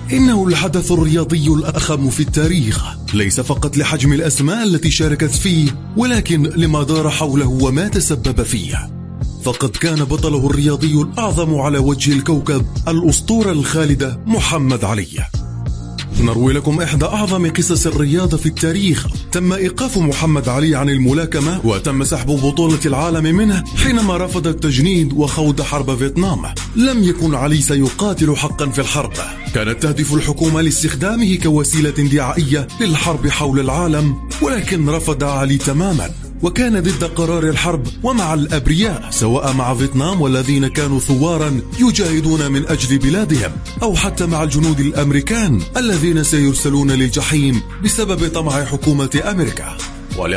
إنه الحدث الرياضي الأخم في التاريخ، ليس فقط لحجم الأسماء التي شاركت فيه، ولكن لما دار حوله وما تسبب فيه. فقد كان بطله الرياضي الأعظم على وجه الكوكب الأسطورة الخالدة محمد علي. نروي لكم إحدى أعظم قصص الرياضة في التاريخ. تم إيقاف محمد علي عن الملاكمة وتم سحب بطولة العالم منه حينما رفض التجنيد وخوض حرب فيتنام. لم يكن علي سيقاتل حقا في الحرب، كانت تهدف الحكومة لاستخدامه كوسيلة دعائية للحرب حول العالم، ولكن رفض علي تماما وكان ضد قرار الحرب ومع الأبرياء، سواء مع فيتنام والذين كانوا ثوارا يجاهدون من أجل بلادهم، أو حتى مع الجنود الأمريكان الذين سيرسلون للجحيم بسبب طمع حكومة أمريكا.